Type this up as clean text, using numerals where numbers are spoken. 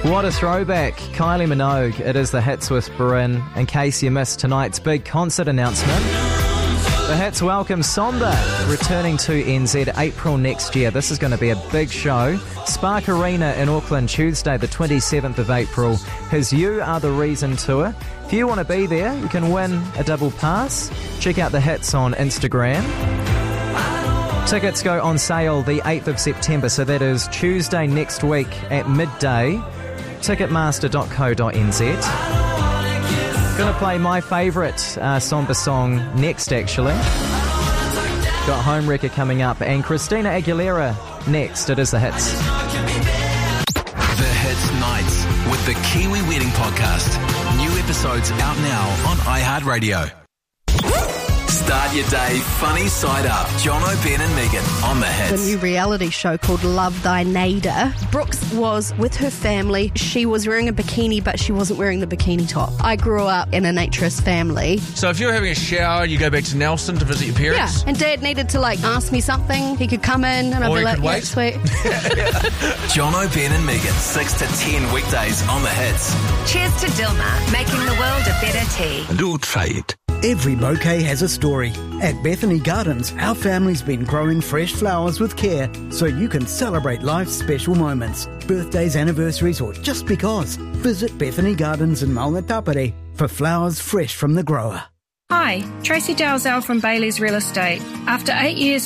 What a throwback. Kylie Minogue. It is the Hits with Bryn. In case you missed tonight's big concert announcement, the Hits welcome Somber returning to NZ April next year. This is going to be a big show. Spark Arena in Auckland, Tuesday the 27th of April. His You Are The Reason tour. If you want to be there, you can win a double pass. Check out the Hits on Instagram. Tickets go on sale the 8th of September, so that is Tuesday next week at midday. Ticketmaster.co.nz. Going to play my favourite Somber song next, actually. Got Homewrecker coming up, and Christina Aguilera next. It is the Hits. The Hits Nights with the Kiwi Wedding Podcast. New episodes out now on iHeartRadio. Start your day funny side up. Jono, Ben and Megan on the Hits. The new reality show called Love Thy Neighbour. Brooks was with her family. She was wearing a bikini, but she wasn't wearing the bikini top. I grew up in a naturist family. So if you're having a shower, you go back to Nelson to visit your parents? Yeah, and Dad needed to ask me something. He could come in and I'd be like, yeah, sweet. Jono, Ben and Megan, 6 to 10 weekdays on the Hits. Cheers to Dilmah, making the world a better tea. Don't fight. Every bouquet has a story. At Bethany Gardens, our family's been growing fresh flowers with care so you can celebrate life's special moments. Birthdays, anniversaries, or just because. Visit Bethany Gardens in Maungatapere for flowers fresh from the grower. Hi, Tracy Dalzell from Bailey's Real Estate. After 8 years